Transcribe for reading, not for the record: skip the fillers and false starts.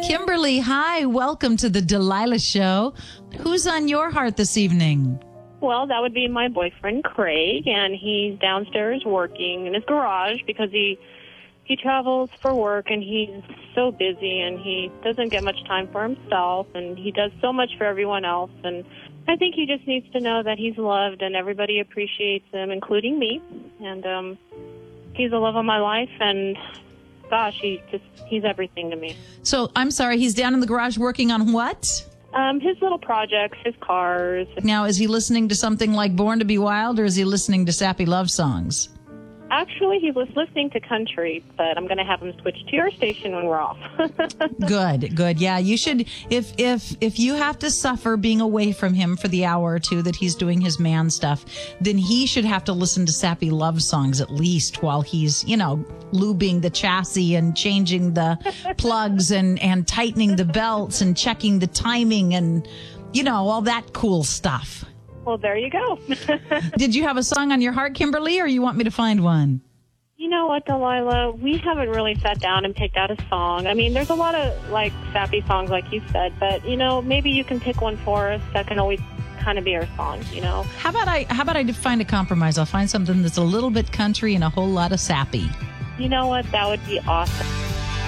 Kimberly, hi. Welcome to the Delilah Show. Who's on your heart this evening? Well, that would be my boyfriend, Craig, and he's downstairs working in his garage because he travels for work, and he's so busy, and he doesn't get much time for himself, and he does so much for everyone else. And I think he just needs to know that he's loved and everybody appreciates him, including me. And he's the love of my life, and gosh, he's everything to me. So, I'm sorry, he's down in the garage working on what? His little projects, his cars. Now, is he listening to something like Born to be Wild, or is he listening to sappy love songs? Actually, he was listening to country, but I'm going to have him switch to your station when we're off. Good. Yeah, you should. If you have to suffer being away from him for the hour or two that he's doing his man stuff, then he should have to listen to sappy love songs at least while he's, lubing the chassis and changing the plugs and tightening the belts and checking the timing and, all that cool stuff. Well, there you go. Did you have a song on your heart, Kimberly, or you want me to find one? You know what, Delilah? We haven't really sat down and picked out a song. I mean, there's a lot of, sappy songs, like you said, but, maybe you can pick one for us that can always kind of be our song, How about I find a compromise? I'll find something that's a little bit country and a whole lot of sappy. You know what? That would be awesome.